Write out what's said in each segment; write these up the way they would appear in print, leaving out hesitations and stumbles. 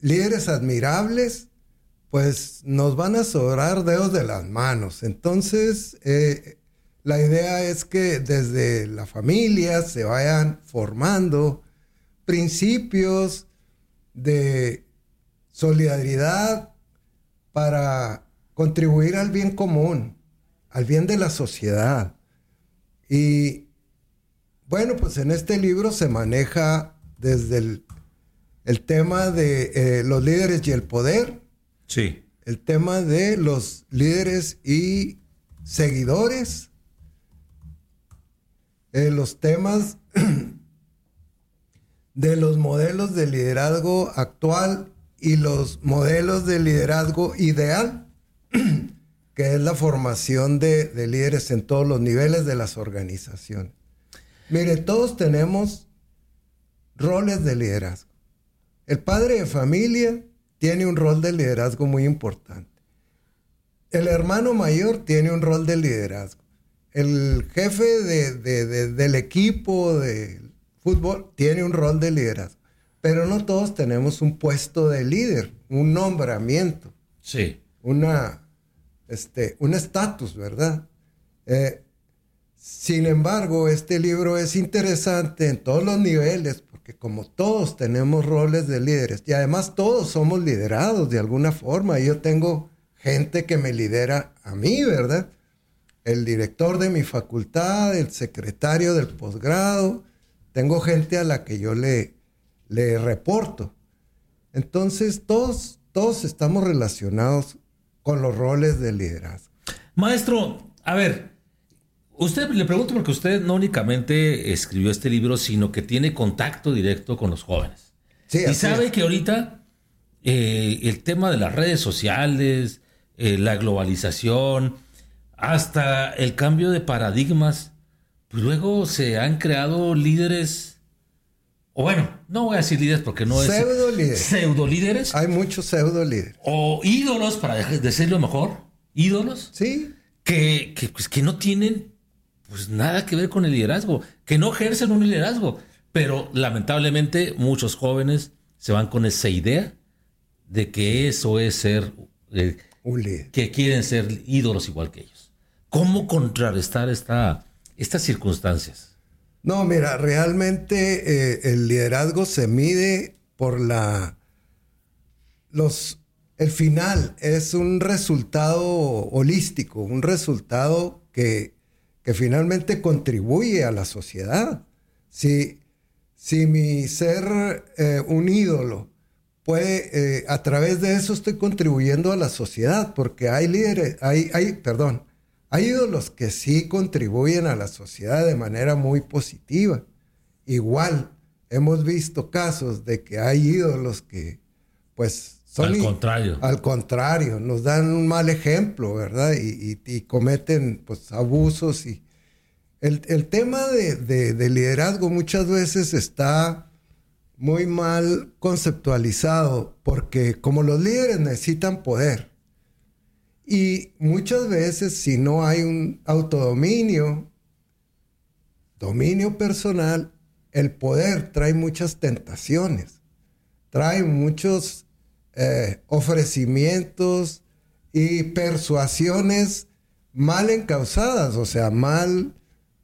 líderes admirables, pues nos van a sobrar dedos de las manos. Entonces, la idea es que desde la familia se vayan formando principios de solidaridad para contribuir al bien común, al bien de la sociedad. Y bueno, pues en este libro se maneja desde el tema de los líderes y el poder. Sí. El tema de los líderes y seguidores. Los temas de los modelos de liderazgo actual y los modelos de liderazgo ideal, que es la formación de líderes en todos los niveles de las organizaciones. Mire, todos tenemos roles de liderazgo. El padre de familia tiene un rol de liderazgo muy importante. El hermano mayor tiene un rol de liderazgo. El jefe del equipo de fútbol tiene un rol de liderazgo. Pero no todos tenemos un puesto de líder, un nombramiento. Sí. Un estatus, ¿verdad? Sin embargo, este libro es interesante en todos los niveles, porque como todos tenemos roles de líderes, y además todos somos liderados de alguna forma. Yo tengo gente que me lidera a mí, ¿verdad? El director de mi facultad, el secretario del posgrado, tengo gente a la que yo le reporto. Entonces, todos estamos relacionados con los roles de liderazgo. Maestro, a ver, usted le pregunto porque usted no únicamente escribió este libro, sino que tiene contacto directo con los jóvenes. Sí, y sabe que ahorita el tema de las redes sociales, la globalización, hasta el cambio de paradigmas, pues luego se han creado líderes, o bueno, no voy a decir líderes porque no es... Pseudo-líderes. Hay muchos pseudo-líderes. O ídolos, para decirlo mejor. Ídolos. Sí. Que no tienen pues nada que ver con el liderazgo, que no ejercen un liderazgo, pero lamentablemente muchos jóvenes se van con esa idea de que eso es ser un líder, que quieren ser ídolos igual que ellos. ¿Cómo contrarrestar estas circunstancias? No, mira, realmente el liderazgo se mide por el final. Es un resultado holístico, un resultado que finalmente contribuye a la sociedad. Si mi ser un ídolo puede, a través de eso estoy contribuyendo a la sociedad, porque hay líderes, hay ídolos que sí contribuyen a la sociedad de manera muy positiva. Igual, hemos visto casos de que hay ídolos que, pues, son... Al contrario, nos dan un mal ejemplo, ¿verdad? Y cometen, pues, abusos. Y el tema de liderazgo muchas veces está muy mal conceptualizado, porque como los líderes necesitan poder, y muchas veces, si no hay un dominio personal, el poder trae muchas tentaciones, trae muchos ofrecimientos y persuasiones mal encausadas, o sea, mal,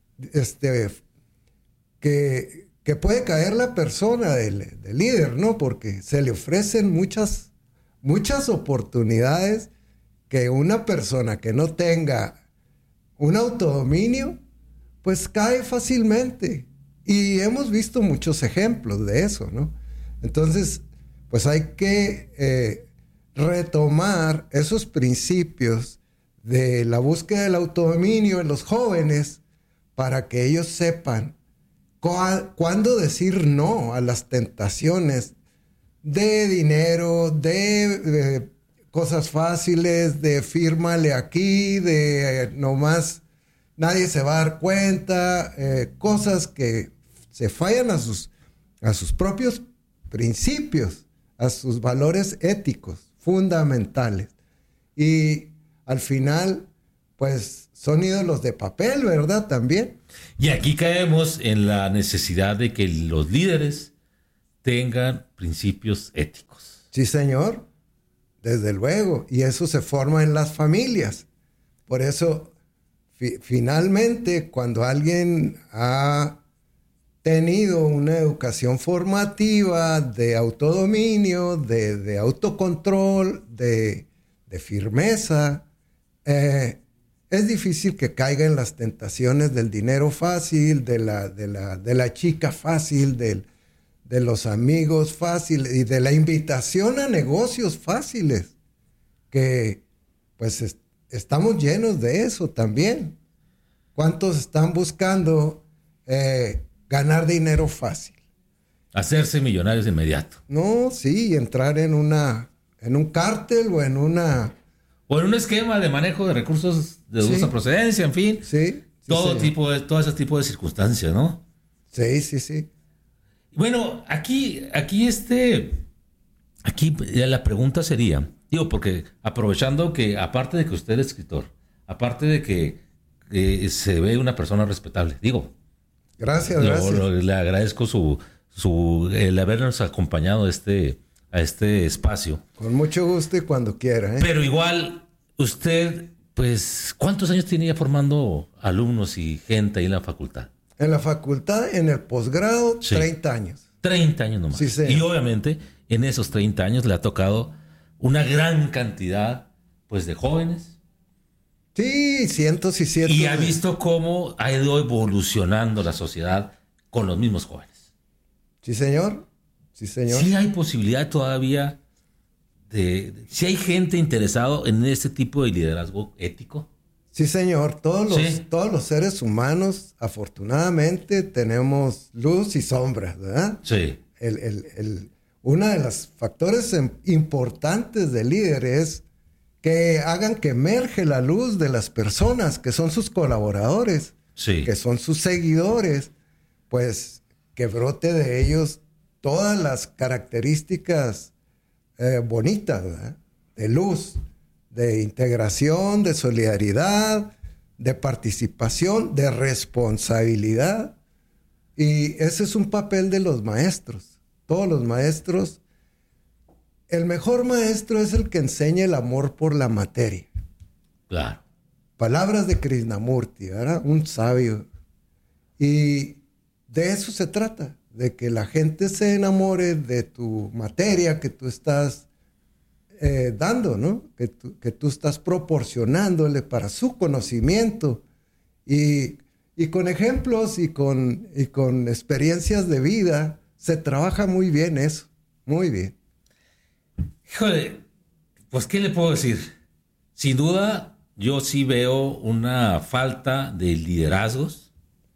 que puede caer la persona del líder, ¿no? Porque se le ofrecen muchas oportunidades que una persona que no tenga un autodominio, pues cae fácilmente. Y hemos visto muchos ejemplos de eso, ¿no? Entonces, pues hay que retomar esos principios de la búsqueda del autodominio en los jóvenes para que ellos sepan cuándo decir no a las tentaciones de dinero, de cosas fáciles, de fírmale aquí, de nomás nadie se va a dar cuenta, cosas que se fallan a sus propios principios, a sus valores éticos fundamentales. Y al final, pues son ídolos de papel, ¿verdad? También. Y aquí caemos en la necesidad de que los líderes tengan principios éticos. Sí, señor. Desde luego. Y eso se forma en las familias. Por eso, finalmente, cuando alguien ha tenido una educación formativa de autodominio, de autocontrol, de firmeza, es difícil que caiga en las tentaciones del dinero fácil, de la chica fácil, de los amigos fáciles y de la invitación a negocios fáciles, que pues estamos llenos de eso también. ¿Cuántos están buscando ganar dinero fácil? Hacerse millonarios de inmediato. No, sí, entrar en un cártel o en un esquema de manejo de recursos de dudosa procedencia, en fin. Sí. Todo ese tipo de circunstancias, ¿no? Sí. Bueno, aquí la pregunta sería, porque aprovechando que, aparte de que usted es escritor, aparte de que se ve una persona respetable, gracias. Le agradezco el habernos acompañado a este espacio. Con mucho gusto y cuando quiera. Pero igual, usted, pues, ¿cuántos años tenía formando alumnos y gente ahí en la facultad? En la facultad, en el posgrado, sí. 30 años. 30 años nomás. Sí, y obviamente, en esos 30 años le ha tocado una gran cantidad, pues, de jóvenes. Sí, cientos y cientos. Y ha visto cómo ha ido evolucionando la sociedad con los mismos jóvenes. Sí, señor. Sí hay posibilidad todavía si hay gente interesada en este tipo de liderazgo ético. Sí, señor. Todos los seres humanos, afortunadamente, tenemos luz y sombra, ¿verdad? Sí. Uno de los factores importantes del líder es que hagan que emerge la luz de las personas, que son sus colaboradores, sí. que son sus seguidores, pues que brote de ellos todas las características bonitas, ¿verdad? De luz, de integración, de solidaridad, de participación, de responsabilidad. Y ese es un papel de los maestros. Todos los maestros. El mejor maestro es el que enseña el amor por la materia. Claro. Palabras de Krishnamurti, ¿verdad? Un sabio. Y de eso se trata, de que la gente se enamore de tu materia que tú estás dando, ¿no? Que tú estás proporcionándole para su conocimiento. Y con ejemplos y con experiencias de vida se trabaja muy bien eso, muy bien. Híjole, pues ¿qué le puedo decir? Sin duda, yo sí veo una falta de liderazgos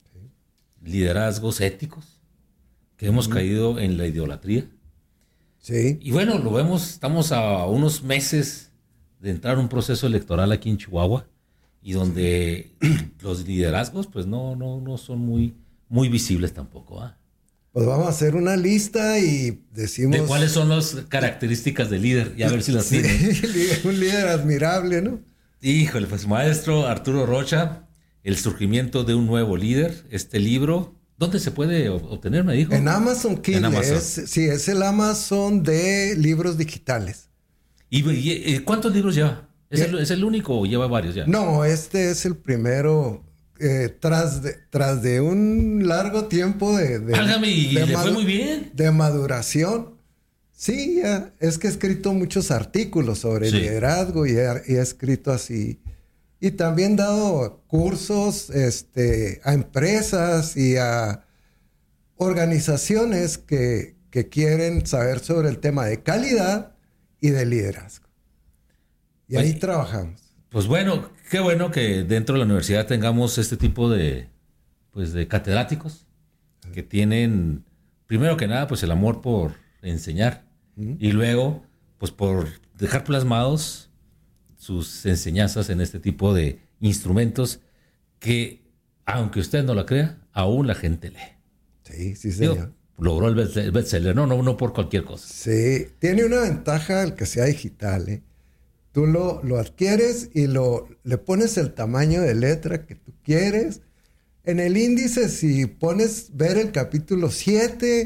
éticos, que hemos caído en la idolatría. Sí. Y bueno, lo vemos, estamos a unos meses de entrar a un proceso electoral aquí en Chihuahua, y donde los liderazgos pues no son muy visibles tampoco, ¿eh? Pues vamos a hacer una lista y decimos... ¿De cuáles son las características del líder? Y a ver si las tiene. Un líder admirable, ¿no? Híjole, pues maestro Arturo Rocha, El surgimiento de un nuevo líder, este libro, ¿dónde se puede obtener, me dijo? En Amazon Kindle. En Amazon. Es el Amazon de libros digitales. ¿Y cuántos libros lleva? ¿Es el único o lleva varios ya? No, este es el primero... tras de un largo tiempo le fue muy bien. De maduración. Sí, es que he escrito muchos artículos sobre liderazgo y he escrito así. Y también dado cursos a empresas y a organizaciones que quieren saber sobre el tema de calidad y de liderazgo. Y ahí trabajamos. Pues bueno, qué bueno que dentro de la universidad tengamos este tipo de catedráticos que tienen, primero que nada, pues el amor por enseñar y luego, pues por dejar plasmados sus enseñanzas en este tipo de instrumentos que, aunque usted no lo crea, aún la gente lee. Sí, señor. Logró el bestseller, no por cualquier cosa. Sí, tiene una ventaja el que sea digital, ¿eh? Tú lo adquieres y le pones el tamaño de letra que tú quieres. En el índice, si pones ver el capítulo 7,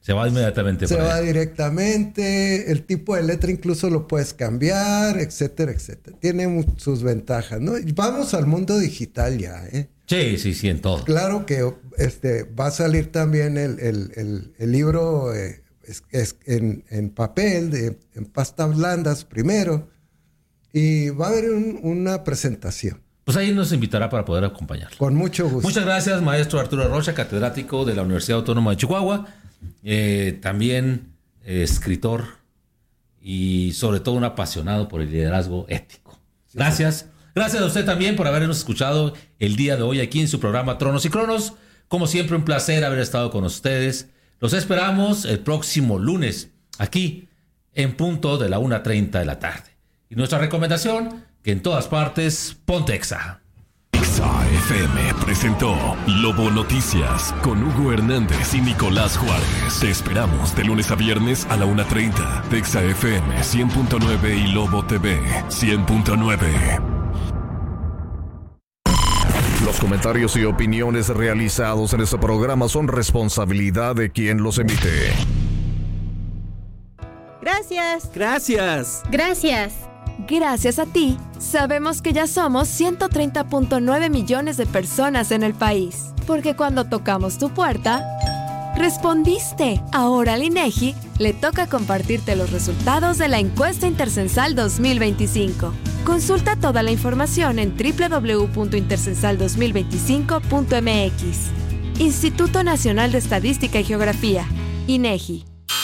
Se va inmediatamente. Se va directamente, el tipo de letra incluso lo puedes cambiar, etcétera, etcétera. Tiene sus ventajas, ¿no? Y vamos al mundo digital ya, ¿eh? Sí, en todo. Claro que va a salir también el libro en papel, en pastas blandas primero, y va a haber una presentación. Pues ahí nos invitará para poder acompañarlo. Con mucho gusto. Muchas gracias, maestro Arturo Rocha, catedrático de la Universidad Autónoma de Chihuahua. También escritor y sobre todo un apasionado por el liderazgo ético. Gracias. Gracias a usted también por habernos escuchado el día de hoy aquí en su programa Tronos y Cronos. Como siempre, un placer haber estado con ustedes. Los esperamos el próximo lunes aquí en punto de la 1:30 de la tarde. Y nuestra recomendación, que en todas partes, ponte Exa. Exa FM presentó Lobo Noticias con Hugo Hernández y Nicolás Juárez. Te esperamos de lunes a viernes a la 1:30 de Exa FM 100.9 y Lobo TV 100.9. Los comentarios y opiniones realizados en este programa son responsabilidad de quien los emite. Gracias. Gracias. Gracias. Gracias a ti, sabemos que ya somos 130.9 millones de personas en el país. Porque cuando tocamos tu puerta, respondiste. Ahora al INEGI le toca compartirte los resultados de la encuesta intercensal 2025. Consulta toda la información en www.intercensal2025.mx. Instituto Nacional de Estadística y Geografía, INEGI.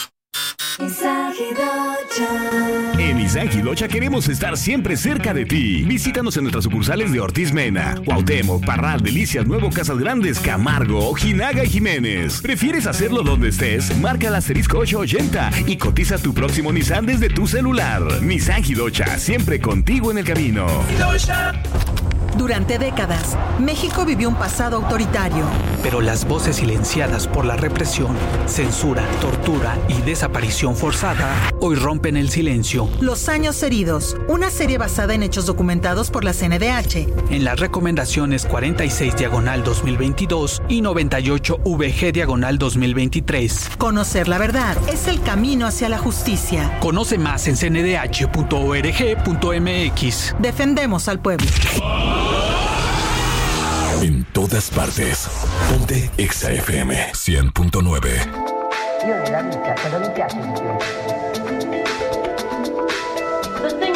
En Izagi Locha queremos estar siempre cerca de ti. Visítanos en nuestras sucursales de Ortiz Mena, Cuauhtémoc, Parral, Delicias, Nuevo Casas Grandes, Camargo, Ojinaga y Jiménez. ¿Prefieres hacerlo donde estés? Marca el asterisco 880 y cotiza tu próximo Nissan desde tu celular. Nissan Locha, siempre contigo en el camino. Durante décadas, México vivió un pasado autoritario. Pero las voces silenciadas por la represión, censura, tortura y desaparición forzada hoy rompen el silencio. Los años heridos, una serie basada en hechos documentados por la CNDH. En las recomendaciones 46/2022 y 98/VG/2023. Conocer la verdad es el camino hacia la justicia. Conoce más en cndh.org.mx. Defendemos al pueblo. En todas partes. Ponte Exa FM 100.9. Io nella vita, cosa mi piace di più? Sostengo